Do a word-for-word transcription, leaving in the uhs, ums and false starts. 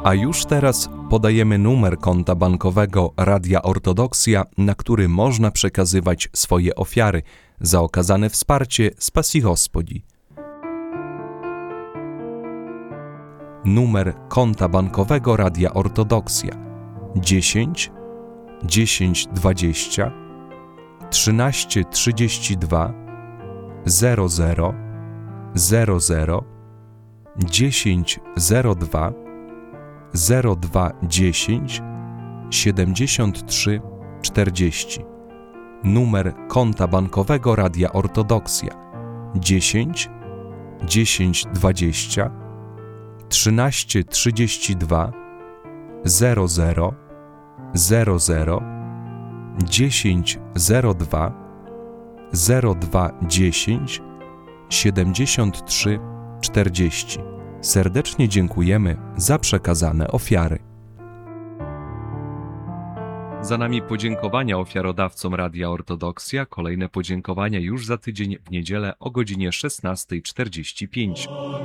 A już teraz podajemy numer konta bankowego Radia Ortodoksja, na który można przekazywać swoje ofiary za okazane wsparcie Spasi Gospodzi. Numer konta bankowego Radia Ortodoksja dziesięć dziesięć dwadzieścia trzynaście trzydzieści dwa zero zero zero zero dziesięć zero dwa zero dwa dziesięć siedemdziesiąt trzy czterdzieści. Numer konta bankowego Radia Ortodoksja dziesięć dziesięć dwadzieścia trzynaście trzydzieści dwa zero zero zero zero dziesięć zero dwa zero dwa dziesięć siedemdziesiąt trzy czterdzieści. Serdecznie dziękujemy za przekazane ofiary. Za nami podziękowania ofiarodawcom Radia Ortodoksja. Kolejne podziękowania już za tydzień w niedzielę o godzinie szesnastej czterdzieści pięć.